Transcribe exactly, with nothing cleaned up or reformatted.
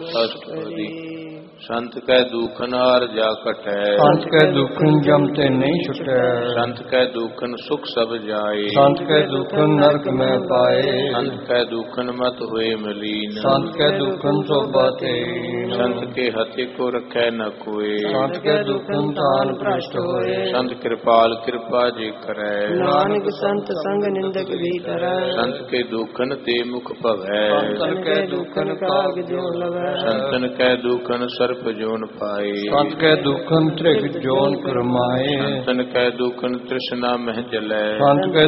ਅਸ਼ਟਪਦੀ। ਸੰਤ ਕੈ ਦੁਖਨ ਆਰ ਜਾ ਕਟੈ, ਸੰਤ ਕੈ ਦੁਖਨ ਜਮ ਤੇ ਨਹੀਂ ਛੁਟੈ। ਸੰਤ ਕੈ ਦੁਖਨ ਸੁਖ ਸਭ ਜਾਏ, ਸੰਤ ਕੈ ਦੁਖਨ ਨਰਕ ਮੈਂ ਪਾਏ। ਸੰਤ ਕੈ ਦੁਖਨ ਮਤ ਹੋਏ ਮਲੀਨ, ਸੰਤ ਕੈ ਦੁਖਨ ਸੋਭਾ ਤੇ। ਸੰਤ ਕੇ ਹਤੇ ਕੋ ਰਖੈ ਨ ਕੋਏ, ਸੰਤ ਕੈ ਦੁਖਨ ਤਾਨ ਭ੍ਰਸ਼ਟ ਹੋਏ। ਸੰਤ ਕਿਰਪਾਲ ਕਿਰਪਾ ਜੇ ਕਰੈ, ਨਾਨਕ ਸੰਤ ਸੰਗ ਨਿੰਦਕ ਵੀ ਕਰੈ। ਸੰਤ ਕੇ ਦੁਖਨ ਤੇ ਮੁਖ ਭਵੈ, ਸੰਤਨ ਕੈ ਦੁਖਨ ਕਾਗ ਜੋ ਲਵੈ। ਸੰਤਨ ਕੈ ਦੁਖਨ ਸਰਪ ਜੋਨ ਪਾਏ, ਸੰਤ ਕੈ ਦੁਖਨ ਤ੍ਰਿਗ ਜੋਨ ਕਰਮਾਏ। ਸੰਤਨ ਕੈ ਦੁਖਨ ਤ੍ਰਿਸ਼ਨਾ ਮਹਿ ਜਲੈ, ਸੰਤ ਕੈ